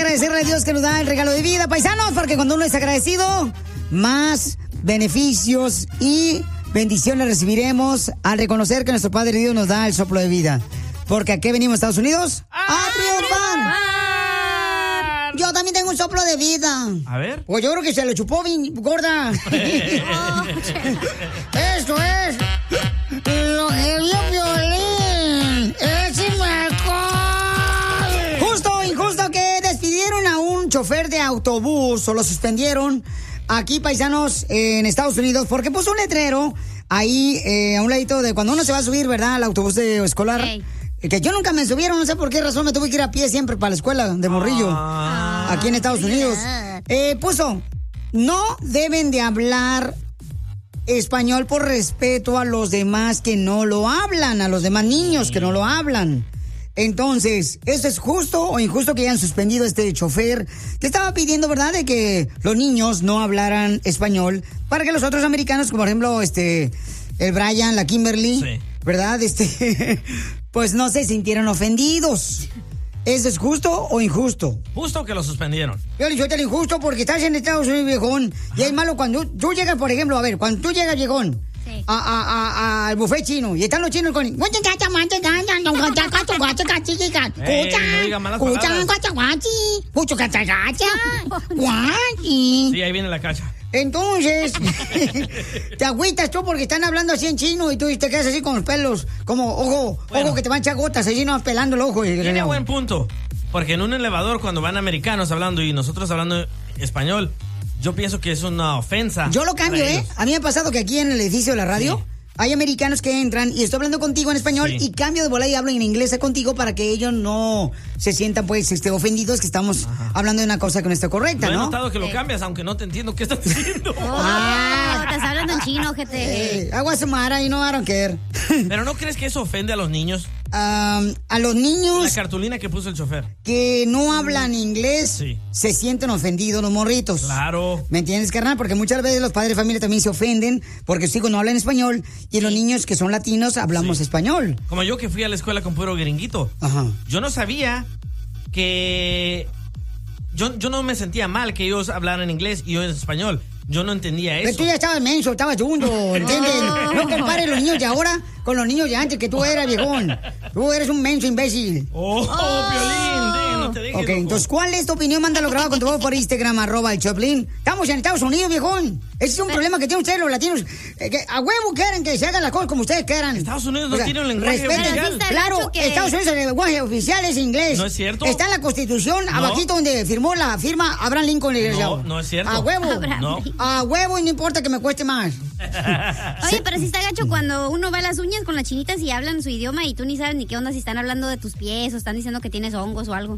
agradecerle a Dios que nos da el regalo de vida, paisanos, porque cuando uno es agradecido, más beneficios y bendiciones recibiremos al reconocer que nuestro Padre Dios nos da el soplo de vida. Porque ¿a qué venimos, Estados Unidos? ¡A triunfar! Yo también tengo un soplo de vida. A ver. Pues yo creo que se lo chupó bien gorda. Eso es lo que vio Piolín. ¡Échame alcohol! Justo o injusto que despidieron a un chofer de autobús o lo suspendieron aquí, paisanos, en Estados Unidos, porque puso un letrero ahí a un ladito de cuando uno se va a subir, ¿verdad?, al autobús escolar. Hey. Que yo nunca me subieron, no sé por qué razón me tuve que ir a pie siempre para la escuela de morrillo, aquí en Estados Unidos. Puso, no deben de hablar español por respeto a los demás que no lo hablan, a los demás niños que no lo hablan. Entonces, ¿esto es justo o injusto que hayan suspendido a este chofer que estaba pidiendo, verdad, de que los niños no hablaran español para que los otros americanos, como por ejemplo, el Brian, la Kimberly, sí, ¿verdad? Pues no se sintieron ofendidos. ¿Eso es justo o injusto? Justo que lo suspendieron. Yo le digo, te lo injusto porque estás en Estados Unidos, viejón. Y es malo cuando tú llegas, por ejemplo, a ver, cuando tú llegas, viejón, sí, al buffet chino, y están los chinos con... Sí, ahí viene la cacha. Entonces, te agüitas tú porque están hablando así en chino y tú te quedas así con los pelos, como ojo que te van a echar gotas, así no pelando el ojo. Tiene buen punto, porque en un elevador cuando van americanos hablando y nosotros hablando español, yo pienso que es una ofensa. Yo lo cambio, A mí me ha pasado que aquí en el edificio de la radio... Sí. Hay americanos que entran y estoy hablando contigo en español, sí, y cambio de bola y hablo en inglés contigo para que ellos no se sientan pues ofendidos que estamos hablando de una cosa que no está correcta, ¿no? He notado que lo cambias aunque no te entiendo qué estás diciendo. Te estás hablando en chino, gente. Agua sumara y no I don't care. Pero ¿no crees que eso ofende a los niños? A los niños... La cartulina que puso el chofer. Que no hablan inglés, sí, se sienten ofendidos los morritos. Claro. ¿Me entiendes, carnal? Porque muchas veces los padres de familia también se ofenden porque sus hijos no hablan español y los niños que son latinos hablamos español. Como yo que fui a la escuela con puro gringuito. Ajá. Yo no sabía que... Yo no me sentía mal que ellos hablaran inglés y yo en español. Yo no entendía eso. Pero tú ya estabas menso, estabas chundo, ¿entiendes? No compares los niños de ahora con los niños de antes, que tú eras, viejón. Tú eres un menso imbécil. Piolín, no te dejes. Ok, entonces, ¿cuál es tu opinión? Mándalo grabado con tu voz por Instagram, @el_Choplin. Estamos en Estados Unidos, viejón. Ese es un problema que tienen ustedes los latinos. Que a huevo quieren que se hagan las cosas como ustedes quieran. Estados Unidos no tiene un lenguaje oficial. Claro, Estados Unidos el lenguaje oficial es inglés. ¿No es cierto? Está en la Constitución, abajito donde firmó la firma Abraham Lincoln. No es cierto. A huevo. No. A huevo y no importa que me cueste más. Oye, pero sí está gacho cuando uno va a las uñas con las chinitas y hablan su idioma y tú ni sabes ni qué onda, si están hablando de tus pies o están diciendo que tienes hongos o algo.